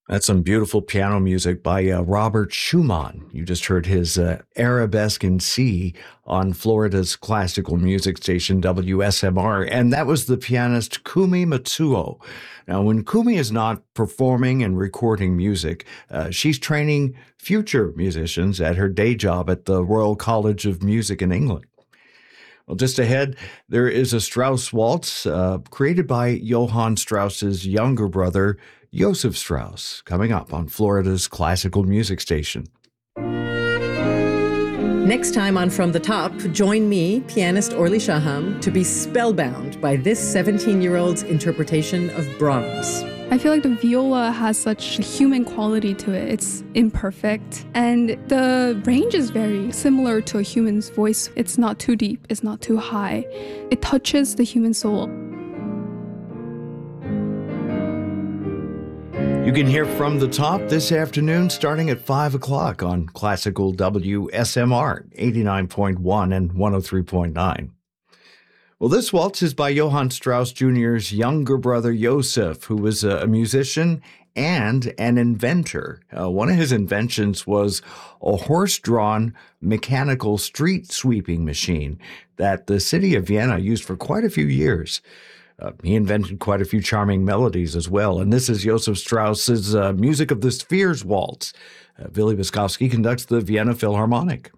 That's some beautiful piano music by Robert Schumann. You just heard his Arabesque in C on Florida's classical music station WSMR, and that was the pianist Kumi Matsuo. Now, when Kumi is not performing and recording music, she's training future musicians at her day job at the Royal College of Music in England. Well, just ahead, there is a Strauss waltz created by Johann Strauss's younger brother, Joseph Strauss, coming up on Florida's classical music station. Next time on From the Top, join me, pianist Orly Shaham, to be spellbound by this 17-year-old's interpretation of Brahms. I feel like the viola has such a human quality to it. It's imperfect. And the range is very similar to a human's voice. It's not too deep. It's not too high. It touches the human soul. You can hear From the Top this afternoon starting at 5 o'clock on Classical WSMR 89.1 and 103.9. Well, this waltz is by Johann Strauss Jr.'s younger brother, Joseph, who was a musician and an inventor. One of his inventions was a horse-drawn mechanical street sweeping machine that the city of Vienna used for quite a few years. He invented quite a few charming melodies as well. And this is Joseph Strauss's Music of the Spheres Waltz. Willy Beskowski conducts the Vienna Philharmonic.